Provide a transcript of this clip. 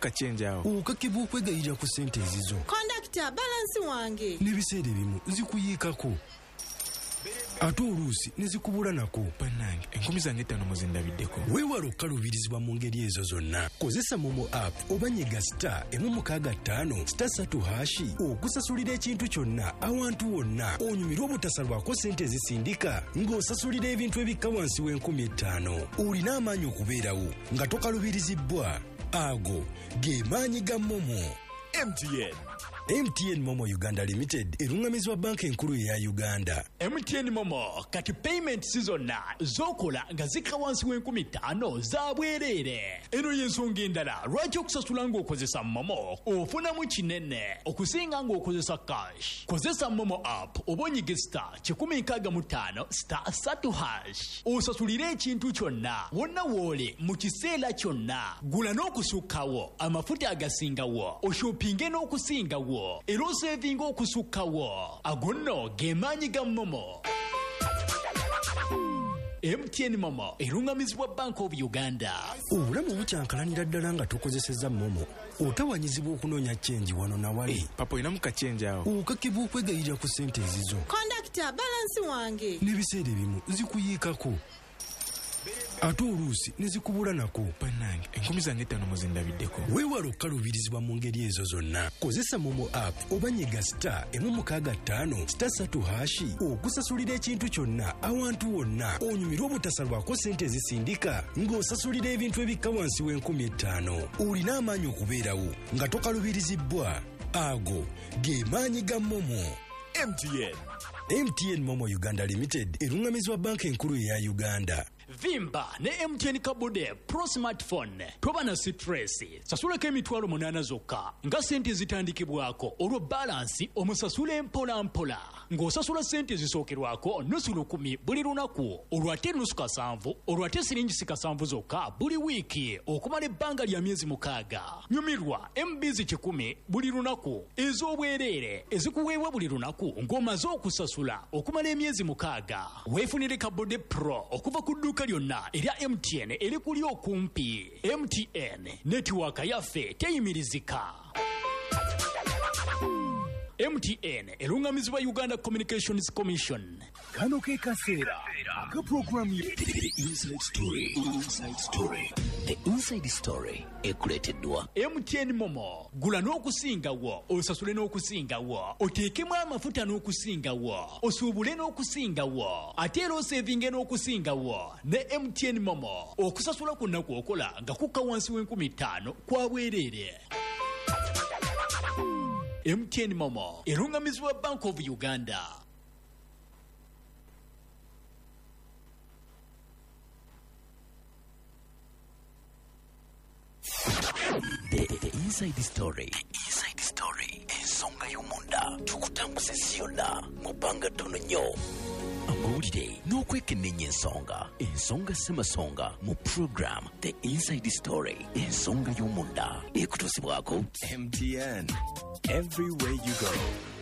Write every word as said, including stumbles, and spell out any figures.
mukachenjao okakibwa okwegayirira ku ssente ezizo. Kondakita, balansi wange n'ebiseera ebimu zikuyiikako ate oluusi ne zikubula nako. bannange enkumi zange ttaano muzindabiddeko. weewala okukaluubirizibwa mu ngeri ezo zonna. kozesa momo app oba nyiga star emu mukaaga ttaano star satu hashi okusasulira ekintu kyonna awantu wonna onyumirwa obutasalwako ssente ezisindika ng'osasulira ebintu ebikka wansi w'enkumi ettaano. olina amaanyi okubeerawo nga tokaluubirizibbwa. ago ge maanyi ga momo. M T N. M T N Momo Uganda Limited erungamizibwa banka enkulu eya Uganda. M T N Momo kati payment sizonna zokola nga zikka wansi w'enkumi ttaano za bwereere. Eno y'ensonga endala lwaki okusasula ng'okozesa Momo ofunamu kinene okusinga ng'okozesa cash. Kozesa Momo app oba onyige star kikumi nkaaga mu ttaano star satu hash osasulire ekintu kyonna wonna woole mu kiseera kyonna. Gula n'okusukkawo amafuta agasingawo oshopinge n'okusingawo era osevinga okusukkawo. ago nno ge maanyi ga Momo. M T N Momo erungamizibwa Bank of Uganda. obulamu bukyankalanira ddala nga tokozesezza Momo otawanyizibwa okunoonya chenji wano na wali. papa olina mukachenjao okakibwa okwegayirira ku ssente ezizo. Kondakita, balansi wange n'ebiseera ebimu zikuyiikako ate oluusi ne zikubula nako. bannange enkumi zange ttaano muzindabiddeko. weewala okukaluubirizibwa mu ngeri ezo zonna. kozesa momo app oba nyiga star emu mukaaga ttaano star satu hashi okusasulira ekintu kyonna awantu wonna onyumirwa obutasalwako ssente ezisindika ng'osasulira ebintu ebikka wansi w'enkumi ettaano. olina amaanyi okubeerawo nga tokaluubirizibbwa. ago ge maanyi ga Momo. M T N. M T N Momo Uganda Limited erungamizibwa banka enkulu eya Uganda. Vimba ne M T N Kabude Pro Smartphone. Toba na stress. Sasuleko emitwalo munaana zokka nga ssente zitandikibwako olwo balansi omusasule mpola mpola. Ng'osasula ssente zisookerwako nusu lukumi buli lunaku olwo ate nusu kasanvu olwo ate siringi kasanvu zokka buli wiiki okumala ebbanga lya myezi mukaaga. Nyumirwa M B kikumi buli lunaku ez'obwereere ezikuweebwa buli lunaku ng'omaze okusasula okumala emyezi mukaaga. Weefunire Kabude Pro okuva ku dduuka lyonna erya M T N eri kuli okumpi. M T N netiwaaka yaffe teyimirizika. M T N erungamizibwa Uganda Communications Commission. Kano ke kaseera aka programu The Inside Story. Inside Story. The Inside Story ekuleeteddwa M T N Momo. Gula n'okusingawo osasule n'okusingawo oteekemu amafuta n'okusingawo osuubule n'okusingawo ate era osevinge n'okusingawo ne M T N Momo. Okusasula kwonna kw'okola nga kukka wansi w'enkumi ttaano kwa bwereere. M T N Momo erungamizibwa Bank of Uganda. The, the, the Inside Story. The Inside Story. Ensonga y'omunda tukutambuze siyonna mu bbanga ttono nnyo. Amawulire n'okwekennenya ensonga. Ensonga ssemasonga mu program The Inside Story. Ensonga y'omunda ekutuusibwako M T N. Everywhere you go.